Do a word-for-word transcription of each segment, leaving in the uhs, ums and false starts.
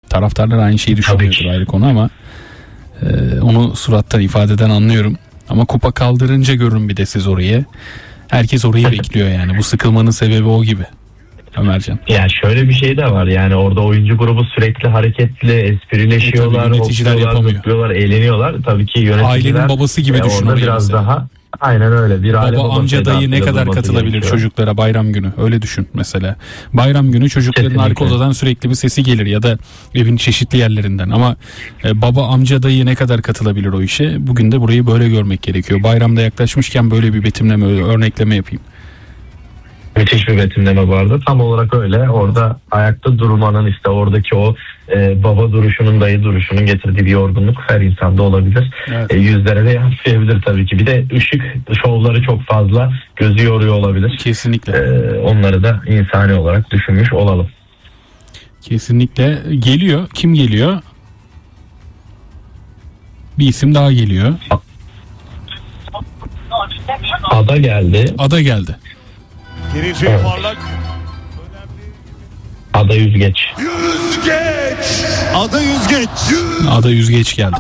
Taraftarlar aynı şeyi düşünüyordur, ayrı konu ama e, onu surattan ifadeden anlıyorum. Ama kupa kaldırınca görün bir de siz orayı. Herkes orayı bekliyor yani. Bu sıkılmanın sebebi o gibi. Ömercan. Ya şöyle bir şey de var, yani orada oyuncu grubu sürekli hareketli, esprileşiyorlar, e, yöneticiler hopluyorlar, zıplıyorlar, eğleniyorlar. Tabii ki yöneticiler ailenin babası gibi e, düşün orada orayı biraz mesela. daha aynen öyle. Bir aile baba, amca, dayı ne kadar katılabilir gerekiyor çocuklara bayram günü, öyle düşün mesela. Bayram günü çocukların Kesinlikle. arka odadan sürekli bir sesi gelir ya da evin çeşitli yerlerinden ama e, baba, amca, dayı ne kadar katılabilir o işe? Bugün de burayı böyle görmek gerekiyor. Bayramda yaklaşmışken böyle bir betimleme, örnekleme yapayım. Müthiş bir betimleme bu arada. Tam olarak öyle. Orada ayakta durmanın, işte oradaki o e, baba duruşunun, dayı duruşunun getirdiği bir yorgunluk her insanda olabilir. Evet. E, yüzlere de yansıyabilir tabii ki. Bir de ışık şovları çok fazla gözü yoruyor olabilir. Kesinlikle. E, onları da insani olarak düşünmüş olalım. Kesinlikle. Geliyor. Kim geliyor? Bir isim daha geliyor. Ada geldi. Ada geldi. Geleceği evet. Parlak. Ada Yüzgeç. Yüzgeç. Ada Yüzgeç. Ada Yüzgeç geldi.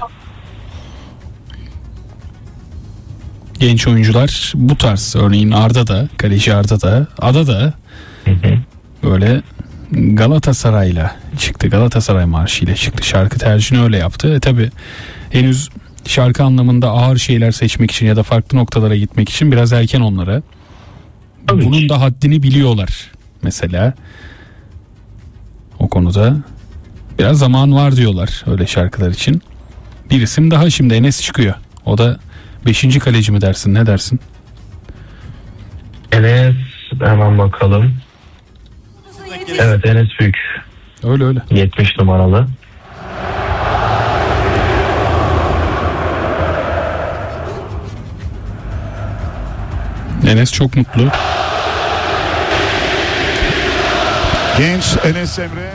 Genç oyuncular bu tarz, örneğin Arda da, kaleci Arda da, Ada da böyle Galatasaray'la çıktı. Galatasaray marşıyla çıktı. Şarkı tercihini öyle yaptı. E tabi henüz şarkı anlamında ağır şeyler seçmek için ya da farklı noktalara gitmek için biraz erken onlara. Tabii bunun ki da haddini biliyorlar mesela. O konuda biraz zaman var diyorlar öyle şarkılar için. Bir isim daha şimdi, Enes çıkıyor. O da beşinci kaleci mi dersin, ne dersin? Enes, hemen bakalım. Evet, Enes Büyük. Öyle öyle. yetmiş numaralı. Enes çok mutlu. Genç Enes Emre.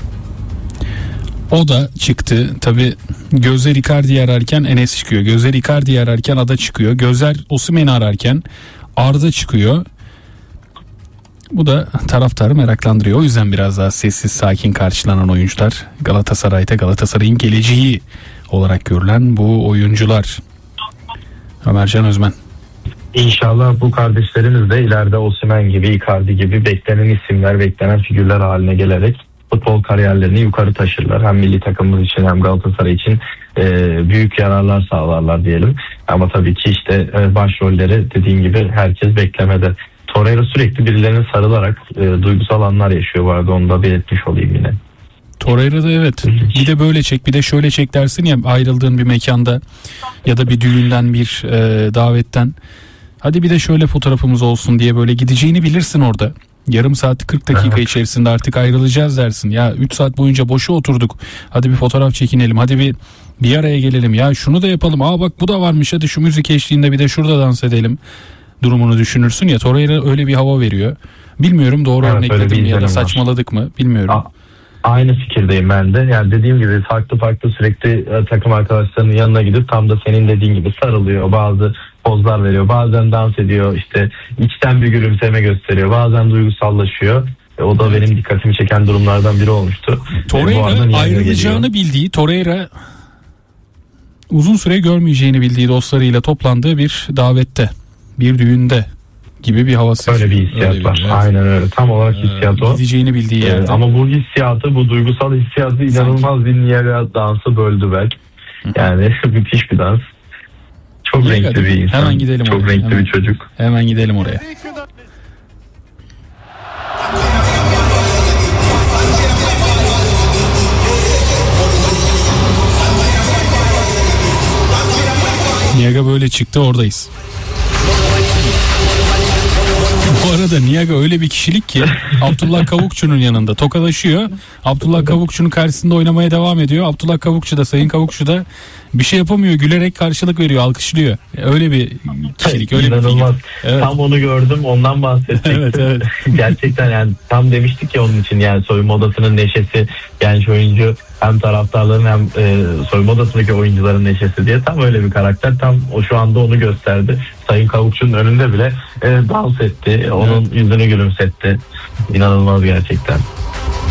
O da çıktı. Tabi gözler Icardi'yi ararken Enes çıkıyor. Gözler Icardi'yi ararken Ada çıkıyor. Gözler Osimhen'i ararken Arda çıkıyor. Bu da taraftarı meraklandırıyor. O yüzden biraz daha sessiz, sakin karşılanan oyuncular. Galatasaray'da Galatasaray'ın geleceği olarak görülen bu oyuncular. Ömercan Özmen. İnşallah bu kardeşlerimiz de ileride Osimhen gibi, Icardi gibi beklenen isimler, beklenen figürler haline gelerek futbol kariyerlerini yukarı taşırlar. Hem milli takımımız için hem Galatasaray için e, büyük yararlar sağlarlar diyelim. Ama tabii ki işte e, başrolleri dediğin gibi herkes beklemede. Torreira sürekli birilerine sarılarak e, duygusal anlar yaşıyor bu arada, onu da belirtmiş olayım yine. Torreira'da evet, bir de böyle çek, bir de şöyle çek dersin ya, ayrıldığın bir mekanda ya da bir düğünden, bir e, davetten, hadi bir de şöyle fotoğrafımız olsun diye böyle gideceğini bilirsin orada. Yarım saat kırk dakika evet. içerisinde artık ayrılacağız dersin. Ya üç saat boyunca boşa oturduk. Hadi bir fotoğraf çekinelim. Hadi bir bir araya gelelim. Ya şunu da yapalım. Aa bak bu da varmış. Hadi şu müzik eşliğinde bir de şurada dans edelim. Durumunu düşünürsün ya. Torreira öyle bir hava veriyor. Bilmiyorum doğru evet, örnekledim mi ya da saçmaladık var mı bilmiyorum. A- Aynı fikirdeyim ben de. Yani dediğim gibi farklı farklı sürekli e, takım arkadaşlarının yanına gidip tam da senin dediğin gibi sarılıyor. Bazı pozlar veriyor. Bazen dans ediyor. İşte içten bir gülümseme gösteriyor. Bazen duygusallaşıyor. E, o da evet. benim dikkatimi çeken durumlardan biri olmuştu. Torreira e, ayrılacağını bildiği, Torreira uzun süre görmeyeceğini bildiği dostlarıyla toplandığı bir davette, bir düğünde gibi bir havası. Öyle bir hissiyat öyle bir, var. Evet. Aynen öyle. Tam olarak hissiyat ee, o. Gideceğini bildiği yerde. Ee, ama bu hissiyatı, bu duygusal hissiyatı inanılmaz bir Niagara dansı böldü belki. Yani müthiş bir dans. Çok Niagara, renkli bir insan. Hemen gidelim Çok oraya. renkli hemen, bir çocuk. Hemen gidelim oraya. Niagara böyle çıktı, oradayız. Bu arada Niagara öyle bir kişilik ki Abdullah Kavukçu'nun yanında tokalaşıyor. Abdullah Kavukçu'nun karşısında oynamaya devam ediyor. Abdullah Kavukçu da, Sayın Kavukçu da bir şey yapamıyor. Gülerek karşılık veriyor, alkışlıyor. Öyle bir kişilik, öyle bir figür. Evet. Tam onu gördüm, ondan bahsettik. Evet, evet. Gerçekten yani tam demiştik ya onun için, yani soyunma odasının neşesi, genç oyuncu hem taraftarların hem e, soyunma odasındaki oyuncuların neşesi diye, tam öyle bir karakter. Tam o şu anda onu gösterdi. Sayın Kavukçu'nun önünde bile e, dans etti. Onun evet. yüzünü gülümsetti. İnanılmaz gerçekten.